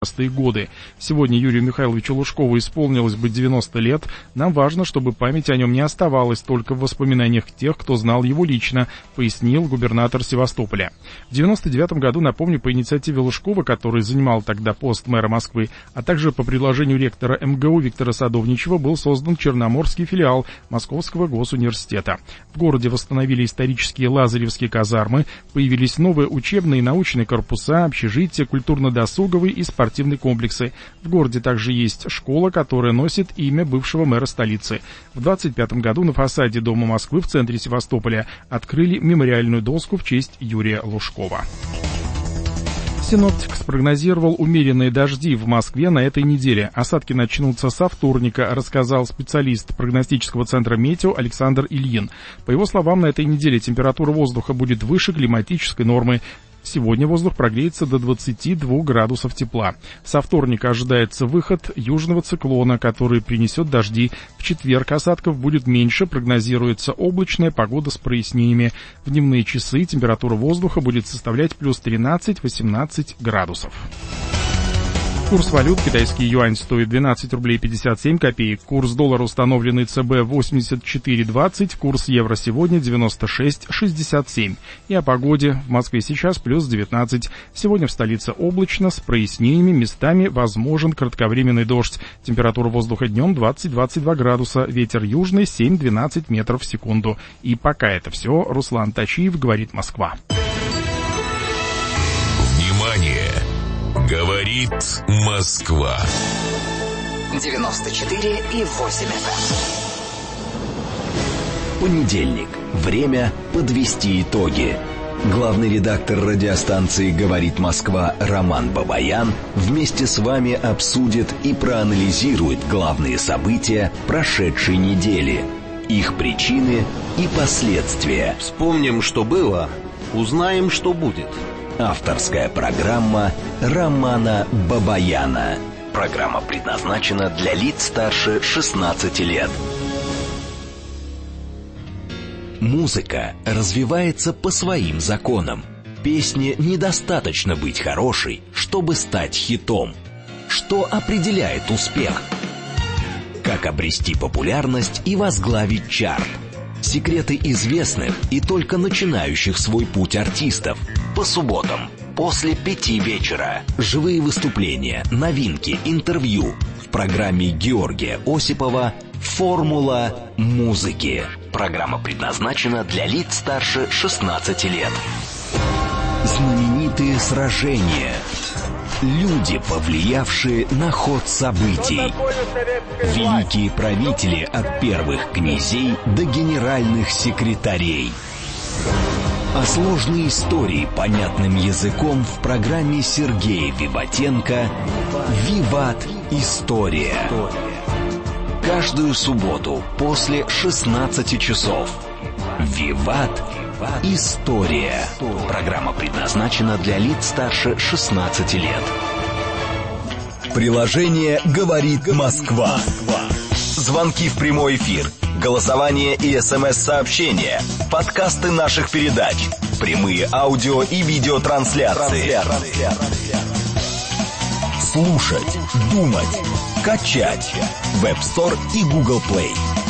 годы. Сегодня Юрию Михайловичу Лужкову исполнилось бы 90 лет. Нам важно, чтобы память о нем не оставалась только в воспоминаниях тех, кто знал его лично, пояснил губернатор Севастополя. В 99 году, напомню, по инициативе Лужкова, который занимал тогда пост мэра Москвы, а также по предложению ректора МГУ Виктора Садовничева, был создан Черноморский филиал Московского госуниверситета. В городе восстановили исторические лазаревские казармы, появились новые учебные и научные корпуса, общежития, культурно-досуговые и спортивные комплексы. В городе также есть школа, которая носит имя бывшего мэра столицы. В 25 году на фасаде Дома Москвы в центре Севастополя открыли мемориальную доску в честь Юрия Лужкова. Синоптик спрогнозировал умеренные дожди в Москве на этой неделе. Осадки начнутся со вторника, рассказал специалист прогностического центра «Метео» Александр Ильин. По его словам, на этой неделе температура воздуха будет выше климатической нормы. Сегодня воздух прогреется до 22 градусов тепла. Со вторника ожидается выход южного циклона, который принесет дожди. В четверг осадков будет меньше, прогнозируется облачная погода с прояснениями. В дневные часы температура воздуха будет составлять плюс 13-18 градусов. Курс валют: китайский юань стоит 12 рублей 57 копеек, курс доллара, установленный ЦБ, 84,20, курс евро сегодня 96,67. И о погоде: в Москве сейчас плюс 19. Сегодня в столице облачно, с прояснениями, местами возможен кратковременный дождь. Температура воздуха днем 20-22 градуса, ветер южный 7-12 метров в секунду. И пока это все. Руслан Тачиев, говорит Москва. Внимание! Говорит Москва. 94,8 FM. Понедельник. Время подвести итоги. Главный редактор радиостанции «Говорит Москва» Роман Бабаян вместе с вами обсудит и проанализирует главные события прошедшей недели, их причины и последствия. Вспомним, что было, узнаем, что будет. Авторская программа Романа Бабаяна. Программа предназначена для лиц старше 16 лет. Музыка развивается по своим законам. Песне недостаточно быть хорошей, чтобы стать хитом. Что определяет успех? Как обрести популярность и возглавить чарт? Секреты известных и только начинающих свой путь артистов. По субботам после 5 вечера. Живые выступления, новинки, интервью. В программе Георгия Осипова «Формула музыки». Программа предназначена для лиц старше 16 лет. Знаменитые сражения. Люди, повлиявшие на ход событий. Великие правители от первых князей до генеральных секретарей. А сложные истории понятным языком в программе Сергея Виватенко «Виват. История». Каждую субботу после 16 часов. «Виват. История». Программа предназначена для лиц старше 16 лет. Приложение «Говорит Москва». Звонки в прямой эфир, голосование и СМС-сообщения, подкасты наших передач, прямые аудио и видеотрансляции. Слушать, думать, качать. Веб Стор и Google Play.